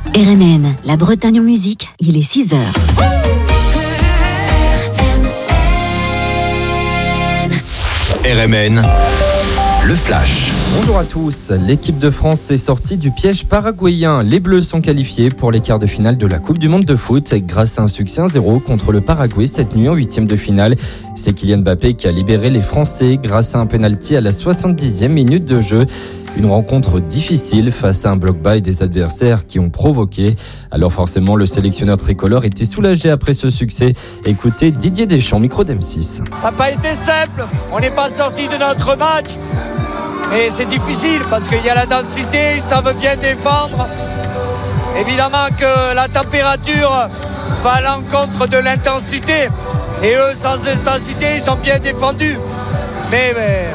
RMN, la Bretagne en musique, il est 6h. RMN, le flash. Bonjour à tous, l'équipe de France est sortie du piège paraguayen. Les Bleus sont qualifiés pour les quarts de finale de la Coupe du Monde de foot grâce à un succès 1-0 contre le Paraguay cette nuit en 8e de finale. C'est Kylian Mbappé qui a libéré les Français grâce à un penalty à la 70e minute de jeu. Une rencontre difficile face à un bloc bas et des adversaires qui ont provoqué. Alors forcément, le sélectionneur tricolore était soulagé après ce succès. Écoutez Didier Deschamps, micro d'M6. Ça n'a pas été simple, on n'est pas sorti de notre match. Et c'est difficile parce qu'il y a la densité, ils savent bien défendre. Évidemment que la température va à l'encontre de l'intensité. Et eux, sans intensité, ils ont bien défendu. Mais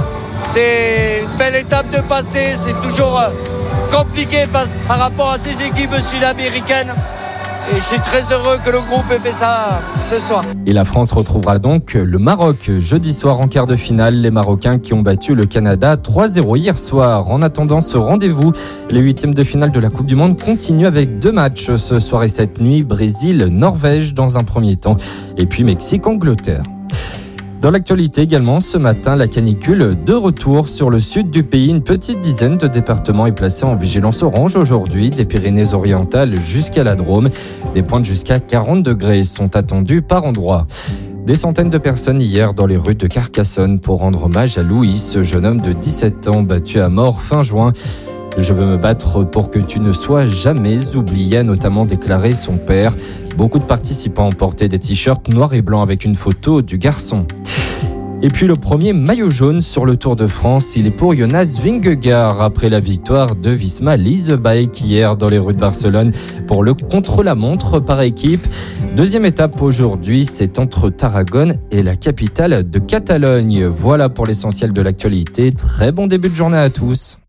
c'est une belle étape de passer. C'est toujours compliqué par rapport à ces équipes sud-américaines. Et je suis très heureux que le groupe ait fait ça ce soir. Et la France retrouvera donc le Maroc jeudi soir en quart de finale. Les Marocains qui ont battu le Canada 3-0 hier soir. En attendant ce rendez-vous, les 8e de finale de la Coupe du Monde continuent avec 2 matchs ce soir et cette nuit. Brésil-Norvège dans un premier temps et puis Mexique-Angleterre. Dans l'actualité également, ce matin, la canicule de retour sur le sud du pays. Une petite dizaine de départements est placée en vigilance orange aujourd'hui, des Pyrénées-Orientales jusqu'à la Drôme. Des pointes jusqu'à 40 degrés sont attendues par endroits. Des centaines de personnes hier dans les rues de Carcassonne pour rendre hommage à Louis, ce jeune homme de 17 ans battu à mort fin juin. Je veux me battre pour que tu ne sois jamais oublié, a notamment déclaré son père. Beaucoup de participants ont porté des t-shirts noirs et blancs avec une photo du garçon. Et puis le premier maillot jaune sur le Tour de France, il est pour Jonas Vingegaard après la victoire de Visma Lease-Bike hier dans les rues de Barcelone pour le contre-la-montre par équipe. Deuxième étape aujourd'hui, c'est entre Tarragone et la capitale de Catalogne. Voilà pour l'essentiel de l'actualité. Très bon début de journée à tous.